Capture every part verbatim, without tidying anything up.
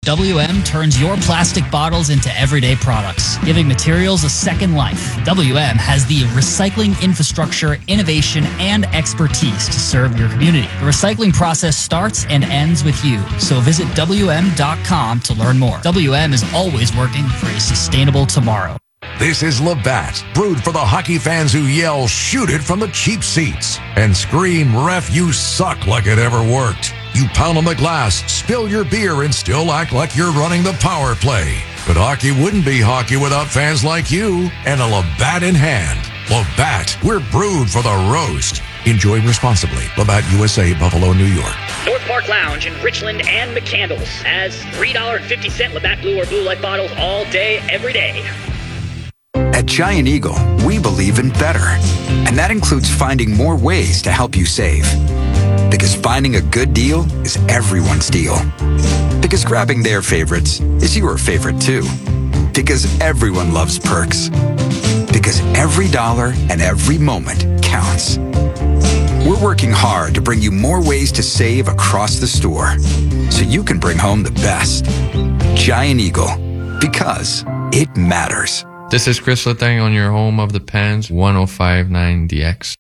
W M turns your plastic bottles into everyday products, giving materials a second life. W M has the recycling infrastructure, innovation, and expertise to serve your community. The recycling process starts and ends with you, so visit W M dot com to learn more. W M is always working for a sustainable tomorrow. This is Labatt, brewed for the hockey fans who yell, "Shoot it" from the cheap seats, and scream, "Ref, you suck," like it ever worked. You pound on the glass, spill your beer, and still act like you're running the power play. But hockey wouldn't be hockey without fans like you and a Labatt in hand. Labatt, we're brewed for the roast. Enjoy responsibly. Labatt U S A, Buffalo, New York. North Park Lounge in Richland and McCandles has three dollars and fifty cents Labatt Blue or Blue Light bottles all day, every day. At Giant Eagle, we believe in better. And that includes finding more ways to help you save. Because finding a good deal is everyone's deal. Because grabbing their favorites is your favorite too. Because everyone loves perks. Because every dollar and every moment counts. We're working hard to bring you more ways to save across the store, so you can bring home the best. Giant Eagle, because it matters. This is Chris Letang on your home of the Pens, one oh five point nine D X.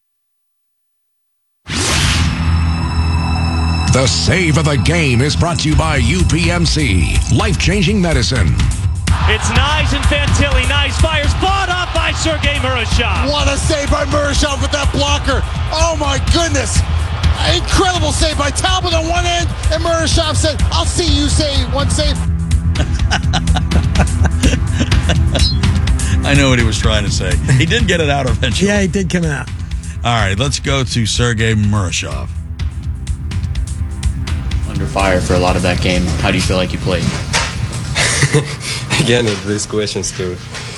The Save of the Game is brought to you by U P M C, life-changing medicine. It's Knies and Fantilli. Knies fires, bought up by Sergei Murashov. What a save by Murashov with that blocker. Oh my goodness. Incredible save by Talbot on one end, and Murashov said, "I'll see you say one save." I know what he was trying to say. He did get it out eventually. Yeah, he did come out. All right, let's go to Sergei Murashov. Under fire for a lot of that game. How do you feel like you played? Again, these questions too.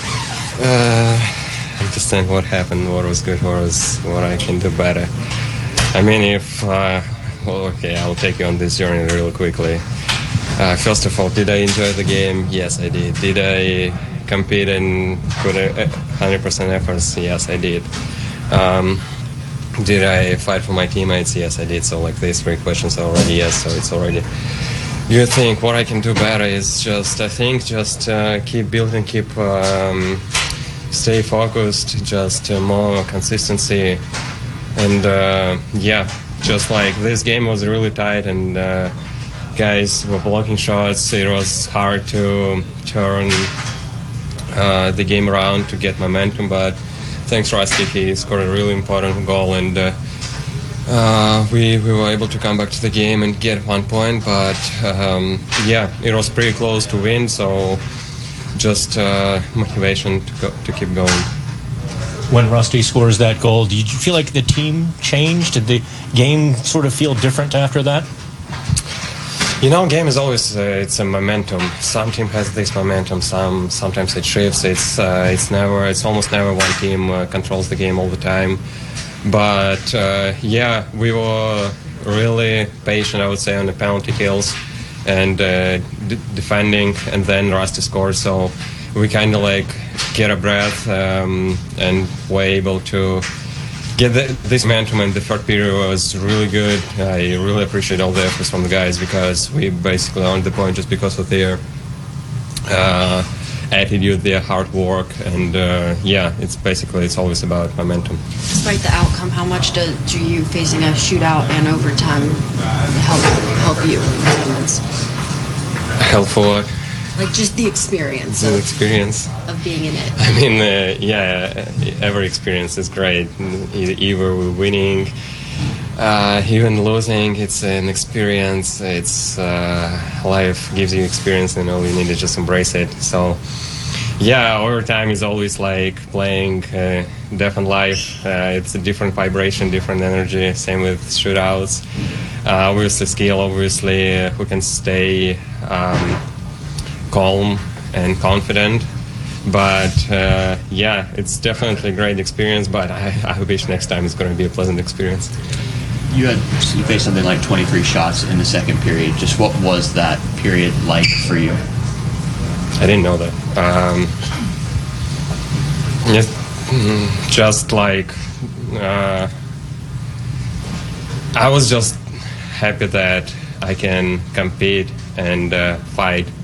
Uh, understand what happened, what was good, what was what I can do better. I mean, if uh, well, okay, I'll take you on this journey real quickly. Uh, first of all, did I enjoy the game? Yes, I did. Did I compete and put a one hundred percent efforts? Yes, I did. Um, did I fight for my teammates? Yes, I did. So like these three questions are already yes, so it's already. You think what I can do better is just, I think, just uh, keep building, keep um, stay focused, just uh, more consistency, and uh, yeah, just like this game was really tight, and uh, guys were blocking shots. It was hard to turn uh, the game around to get momentum, but thanks Rusty, he scored a really important goal, and uh, uh, we we were able to come back to the game and get one point. But um, yeah, it was pretty close to win, so just uh, motivation to go, to keep going. When Rusty scores that goal, did you feel like the team changed? Did the game sort of feel different after that? You know, game is always uh, it's a momentum. Some team has this momentum. Some sometimes it shifts. It's uh, it's never. It's almost never one team uh, controls the game all the time. But uh, yeah, we were really patient, I would say, on the penalty kills and uh, d- defending, and then Rusty scored. So we kind of like get a breath um, and were able to get the, this momentum. And the third period was really good. I really appreciate all the efforts from the guys, because we basically earned the point just because of their uh, attitude, their hard work, and uh, yeah, it's basically it's always about momentum. Despite the outcome, how much do, do you facing a shootout and overtime help help you in tournaments? Helpful. Like just the experience. The of, experience of being in it. I mean, uh, yeah, every experience is great. Either we're winning, uh, even losing, it's an experience. It's uh, life gives you experience, and all you need is just embrace it. So, yeah, overtime is always like playing uh, Death and Life. Uh, it's a different vibration, different energy. Same with shootouts. Uh, obviously, skill. Obviously, uh, who can stay um, calm and confident. But uh, yeah, it's definitely a great experience, but I, I wish next time it's going to be a pleasant experience. You had you faced something like twenty-three shots in the second period. Just what was that period like for you? I didn't know that. Um, just, just like uh, I was just happy that I can compete and uh, fight